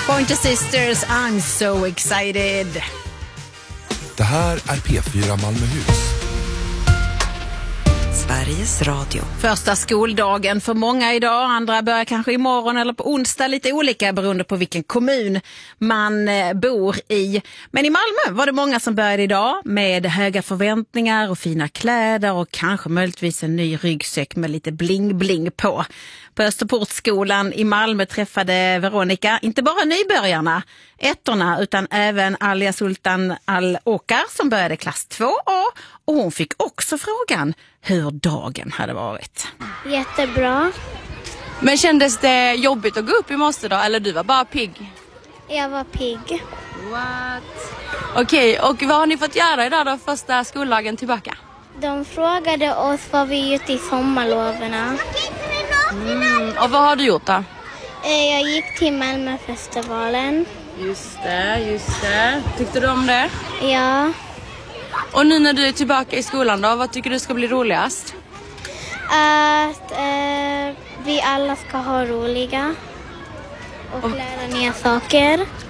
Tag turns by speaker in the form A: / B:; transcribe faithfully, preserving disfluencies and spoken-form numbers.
A: Pointer Sisters, I'm so excited.
B: Det här är P fyra Malmöhus.
C: Sveriges Radio.
A: Första skoldagen för många idag, andra börjar kanske imorgon eller på onsdag, lite olika beroende på vilken kommun man bor i. Men i Malmö var det många som började idag med höga förväntningar och fina kläder och kanske möjligtvis en ny ryggsäck med lite bling-bling på. På Österportskolan i Malmö träffade Veronica inte bara nybörjarna, ettorna, utan även Alia Sultan Al-Okar som började klass två A, och hon fick också frågan hur dagen hade varit.
D: Jättebra.
E: Men kändes det jobbigt att gå upp i morse då, eller du var bara pigg?
D: Jag var pigg.
E: What? Okej, okay, och vad har ni fått göra idag då, första skoldagen tillbaka?
D: De frågade oss vad vi gjort i sommarloverna.
E: Mm, och vad har du gjort då?
D: Jag gick till Malmöfestivalen.
E: Just det, just det. Tyckte du om det?
D: Ja.
E: Och nu när du är tillbaka i skolan då, vad tycker du ska bli roligast?
D: Att eh, vi alla ska ha roliga och, och lära nya saker.